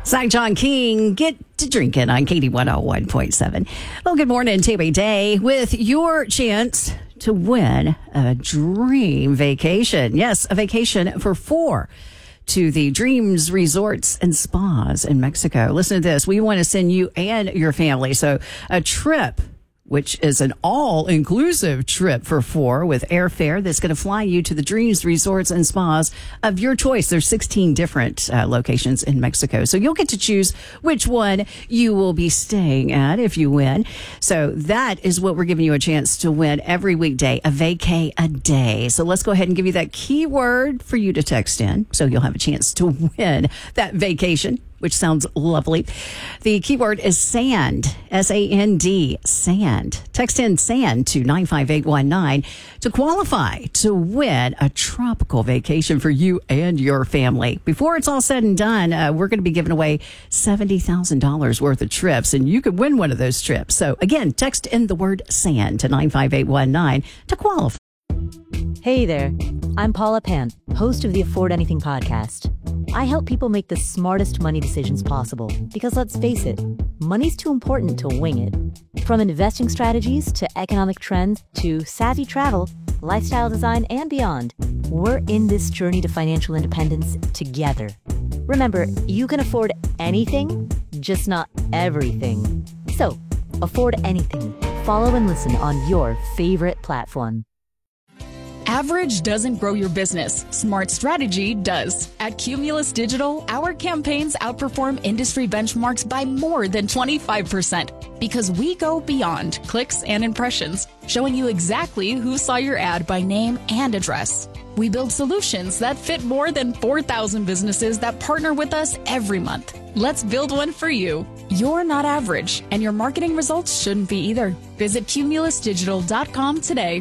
Cy John King, get to drinking on KD 101.7. Well, good morning, Tammy Day, with your chance to win a dream vacation. Yes, a vacation for four to the Dreams Resorts and Spas in Mexico. Listen to this. We want to send you and your family. So a trip, which is an all-inclusive trip for four with airfare that's going to fly you to the Dreams Resorts and Spas of your choice. There's 16 different locations in Mexico. So you'll get to choose which one you will be staying at if you win. So that is what we're giving you a chance to win every weekday, a vacay a day. So let's go ahead and give you that keyword for you to text in. So you'll have a chance to win that vacation, which sounds lovely. The keyword is sand, S-A-N-D, sand. Text in sand to 95819 to qualify to win a tropical vacation for you and your family. Before it's all said and done, we're going to be giving away $70,000 worth of trips, and you could win one of those trips. So again, text in the word sand to 95819 to qualify. Hey there, I'm Paula Pant, host of the Afford Anything podcast. I help people make the smartest money decisions possible because, let's face it, money's too important to wing it. From investing strategies to economic trends to savvy travel, lifestyle design, and beyond, we're in this journey to financial independence together. Remember, you can afford anything, just not everything. So, afford anything. Follow and listen on your favorite platform. Average doesn't grow your business. Smart strategy does. At Cumulus Digital, our campaigns outperform industry benchmarks by more than 25% because we go beyond clicks and impressions, showing you exactly who saw your ad by name and address. We build solutions that fit more than 4,000 businesses that partner with us every month. Let's build one for you. You're not average, and your marketing results shouldn't be either. Visit cumulusdigital.com today.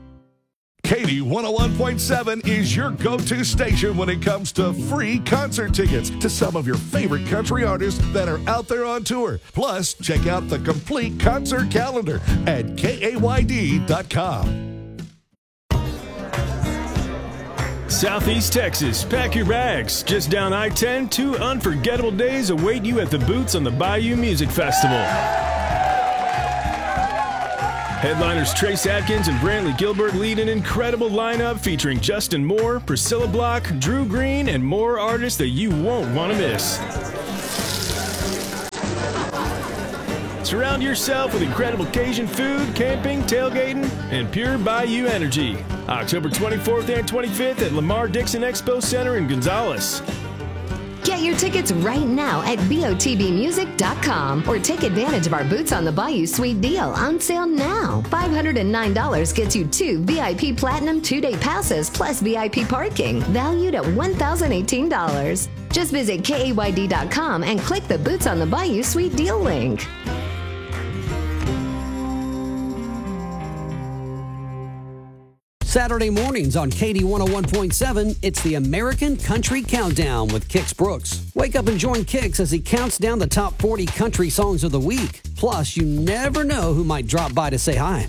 KD 101.7 is your go-to station when it comes to free concert tickets to some of your favorite country artists that are out there on tour. Plus, check out the complete concert calendar at KAYD.com. Southeast Texas, pack your bags. Just down I-10, 2 unforgettable days await you at the Boots on the Bayou Music Festival. Headliners Trace Adkins and Brantley Gilbert lead an incredible lineup featuring Justin Moore, Priscilla Block, Drew Green, and more artists that you won't want to miss. Surround yourself with incredible Cajun food, camping, tailgating, and pure Bayou energy. October 24th and 25th at Lamar Dixon Expo Center in Gonzales. Get your tickets right now at BOTBmusic.com or take advantage of our Boots on the Bayou Suite deal on sale now. $509 gets you 2 VIP Platinum 2-day passes plus VIP parking, valued at $1,018. Just visit KAYD.com and click the Boots on the Bayou Suite deal link. Saturday mornings on KD 101.7, it's the American Country Countdown with Kix Brooks. Wake up and join Kix as he counts down the top 40 country songs of the week. Plus, you never know who might drop by to say hi.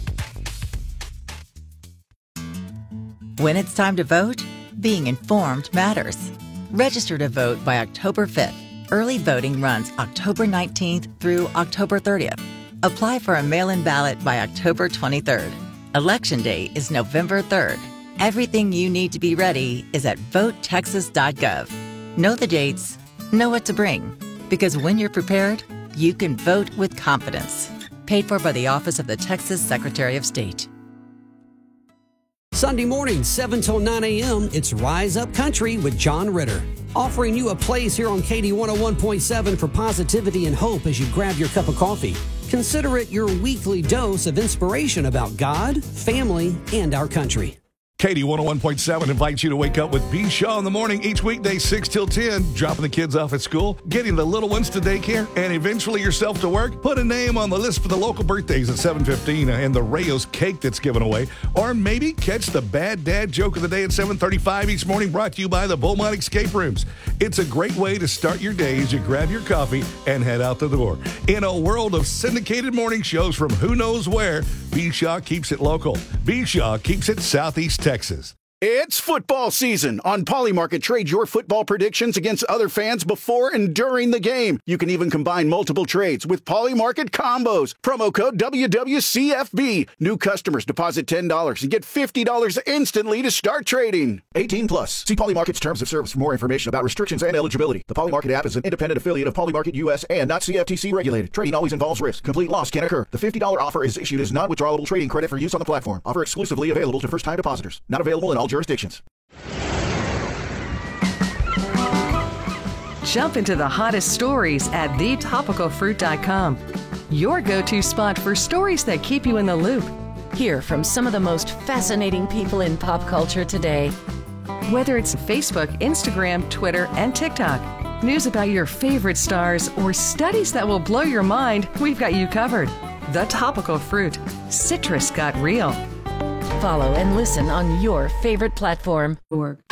When it's time to vote, being informed matters. Register to vote by October 5th. Early voting runs October 19th through October 30th. Apply for a mail-in ballot by October 23rd. Election Day is November 3rd. Everything you need to be ready is at votetexas.gov. Know the dates, know what to bring, because when you're prepared, you can vote with confidence. Paid for by the Office of the Texas Secretary of State. Sunday morning, 7 till 9 a.m., it's Rise Up Country with John Ritter. Offering you a place here on KD 101.7 for positivity and hope as you grab your cup of coffee. Consider it your weekly dose of inspiration about God, family, and our country. KD 101.7 invites you to wake up with B. Shaw in the morning each weekday 6 till 10, dropping the kids off at school, getting the little ones to daycare, and eventually yourself to work. Put a name on the list for the local birthdays at 7:15 and the Rayo's cake that's given away. Or maybe catch the bad dad joke of the day at 7:35 each morning, brought to you by the Beaumont Escape Rooms. It's a great way to start your day as you grab your coffee and head out the door. In a world of syndicated morning shows from who knows where, B. Shaw keeps it local. B. Shaw keeps it Southeast Texas. It's football season. On Polymarket, trade your football predictions against other fans before and during the game. You can even combine multiple trades with Polymarket combos. Promo code WWCFB. New customers deposit $10 and get $50 instantly to start trading. 18 plus. See Polymarket's terms of service for more information about restrictions and eligibility. The Polymarket app is an independent affiliate of Polymarket US and not CFTC regulated. Trading always involves risk. Complete loss can occur. The $50 offer is issued as non-withdrawable trading credit for use on the platform. Offer exclusively available to first-time depositors. Not available in all jurisdictions. Jump into the hottest stories at thetopicalfruit.com. Your go-to spot for stories that keep you in the loop. Hear from some of the most fascinating people in pop culture today. Whether it's Facebook, Instagram, Twitter, and TikTok, news about your favorite stars, or studies that will blow your mind, we've got you covered. The Topical Fruit. Citrus got real. Follow and listen on your favorite platform.